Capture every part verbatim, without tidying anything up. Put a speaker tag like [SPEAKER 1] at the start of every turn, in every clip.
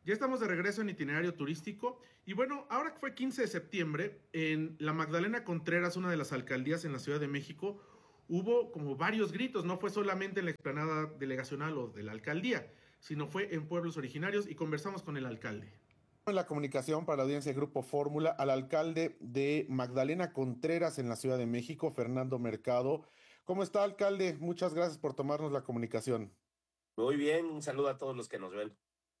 [SPEAKER 1] Ya estamos de regreso en itinerario turístico y bueno, ahora que fue quince de septiembre, en la Magdalena Contreras, una de las alcaldías en la Ciudad de México, hubo como varios gritos, no fue solamente en la explanada delegacional o de la alcaldía, sino fue en pueblos originarios y conversamos con el alcalde.
[SPEAKER 2] En la comunicación para la audiencia de Grupo Fórmula al alcalde de Magdalena Contreras en la Ciudad de México, Fernando Mercado. ¿Cómo está, alcalde? Muchas gracias por tomarnos la comunicación.
[SPEAKER 3] Muy bien, un saludo a todos los que nos ven.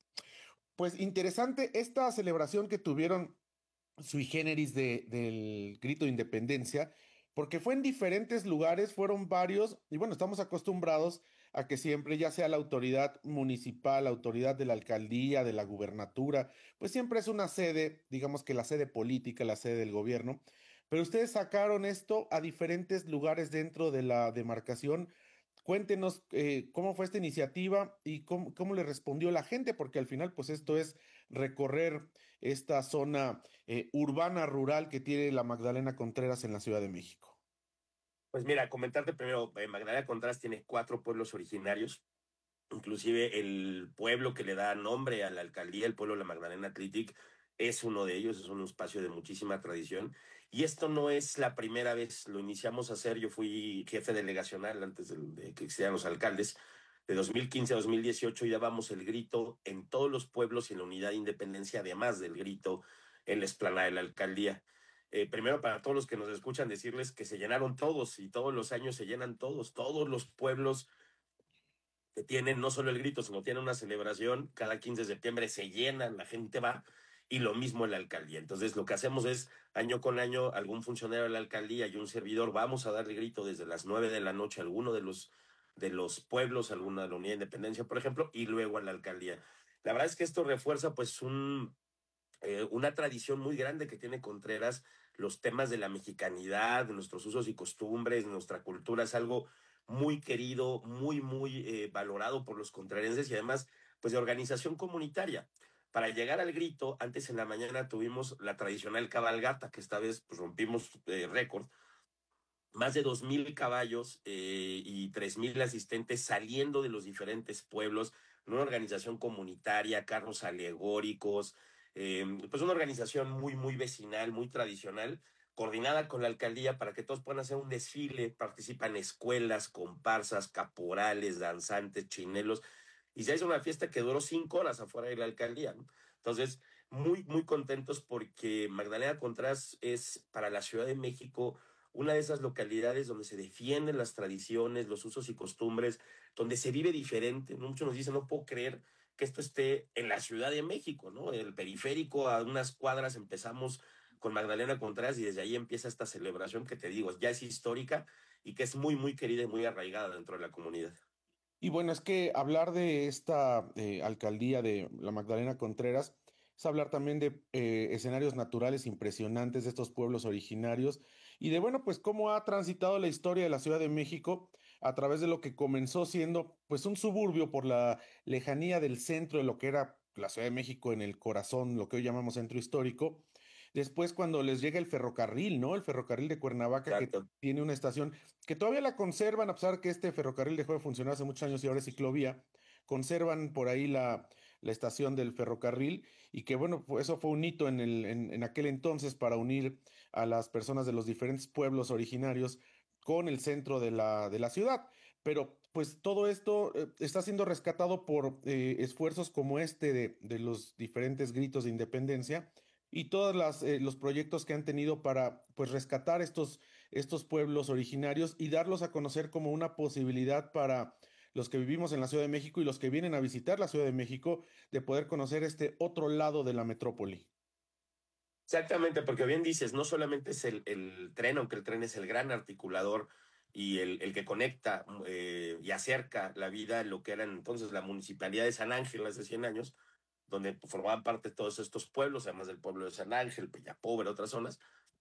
[SPEAKER 2] Pues interesante esta celebración que tuvieron sui generis de- del grito de independencia, porque fue en diferentes lugares, fueron varios, y bueno, estamos acostumbrados a que siempre, ya sea la autoridad municipal, la autoridad de la alcaldía, de la gubernatura, pues siempre es una sede, digamos que la sede política, la sede del gobierno, pero ustedes sacaron esto a diferentes lugares dentro de la demarcación. Cuéntenos eh, cómo fue esta iniciativa y cómo, cómo le respondió la gente, porque al final, pues esto es recorrer esta zona eh, urbana rural que tiene la Magdalena Contreras en la Ciudad de México.
[SPEAKER 3] Pues mira, comentarte primero, eh, Magdalena Contreras tiene cuatro pueblos originarios, inclusive el pueblo que le da nombre a la alcaldía, el pueblo de la Magdalena Athletic, es uno de ellos, es un espacio de muchísima tradición. Y esto no es la primera vez, lo iniciamos a hacer, yo fui jefe delegacional antes de, de que existieran los alcaldes, de dos mil quince a dos mil dieciocho, y dábamos el grito en todos los pueblos y en la unidad de independencia, además del grito en la explanada de la alcaldía. Eh, primero, para todos los que nos escuchan, decirles que se llenaron todos y todos los años se llenan todos, todos los pueblos que tienen no solo el grito, sino tienen una celebración, cada quince de septiembre se llenan, la gente va, y lo mismo en la alcaldía. Entonces, lo que hacemos es, año con año, algún funcionario de la alcaldía y un servidor, vamos a darle grito desde las nueve de la noche a alguno de los, de los pueblos, alguna de la Unidad de Independencia, por ejemplo, y luego a la alcaldía. La verdad es que esto refuerza, pues, un eh, una tradición muy grande que tiene Contreras, los temas de la mexicanidad, de nuestros usos y costumbres, de nuestra cultura, es algo muy querido, muy, muy eh, valorado por los contrerenses y además, pues de organización comunitaria. Para llegar al grito, antes en la mañana tuvimos la tradicional cabalgata, que esta vez pues, rompimos eh, récord, más de dos mil caballos eh, y tres mil asistentes saliendo de los diferentes pueblos, una organización comunitaria, carros alegóricos, eh, pues una organización muy, muy vecinal, muy tradicional, coordinada con la alcaldía para que todos puedan hacer un desfile, participan escuelas, comparsas, caporales, danzantes, chinelos, y se hizo una fiesta que duró cinco horas afuera de la alcaldía, ¿no? Entonces, muy, muy contentos porque Magdalena Contreras es para la Ciudad de México una de esas localidades donde se defienden las tradiciones, los usos y costumbres, donde se vive diferente. Muchos nos dicen, no puedo creer que esto esté en la Ciudad de México, ¿no? En el periférico, a unas cuadras empezamos con Magdalena Contreras y desde ahí empieza esta celebración que te digo, ya es histórica y que es muy, muy querida y muy arraigada dentro de la comunidad.
[SPEAKER 2] Y bueno, es que hablar de esta eh, alcaldía de la Magdalena Contreras es hablar también de eh, escenarios naturales impresionantes de estos pueblos originarios y de, bueno, pues cómo ha transitado la historia de la Ciudad de México a través de lo que comenzó siendo pues un suburbio por la lejanía del centro de lo que era la Ciudad de México en el corazón, lo que hoy llamamos centro histórico. Después cuando les llega el ferrocarril, ¿no? El ferrocarril de Cuernavaca que
[SPEAKER 3] Exacto.
[SPEAKER 2] tiene una estación que todavía la conservan, a pesar que este ferrocarril dejó de funcionar hace muchos años y ahora es ciclovía, conservan por ahí la, la estación del ferrocarril y que bueno, pues eso fue un hito en el, en, en aquel entonces para unir a las personas de los diferentes pueblos originarios con el centro de la, de la ciudad. Pero pues todo esto eh, está siendo rescatado por eh, esfuerzos como este de, de los diferentes gritos de independencia y todos las, eh, los proyectos que han tenido para pues rescatar estos estos pueblos originarios y darlos a conocer como una posibilidad para los que vivimos en la Ciudad de México y los que vienen a visitar la Ciudad de México de poder conocer este otro lado de la metrópoli.
[SPEAKER 3] Exactamente, porque bien dices, no solamente es el, el tren, aunque el tren es el gran articulador y el, el que conecta eh, y acerca la vida a lo que era entonces la municipalidad de San Ángel hace cien años, donde formaban parte todos estos pueblos, además del pueblo de San Ángel, Peñapobre, otras zonas,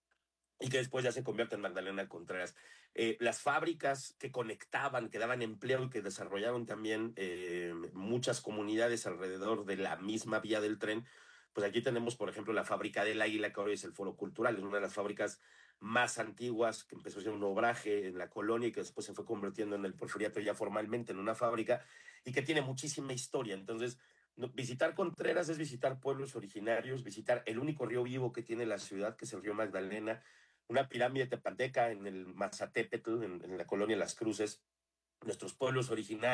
[SPEAKER 3] y que después ya se convierte en Magdalena Contreras. Eh, las fábricas que conectaban, que daban empleo y que desarrollaron también eh, muchas comunidades alrededor de la misma vía del tren, pues aquí tenemos, por ejemplo, la fábrica del Águila, que hoy es el Foro Cultural, es una de las fábricas más antiguas, que empezó a ser un obraje en la colonia y que después se fue convirtiendo en el Porfiriato ya formalmente en una fábrica y que tiene muchísima historia. Entonces, No, visitar Contreras es visitar pueblos originarios, visitar el único río vivo que tiene la ciudad, que es el río Magdalena, una pirámide tepanteca en el Mazatépetl, en, en la colonia Las Cruces, nuestros pueblos originarios.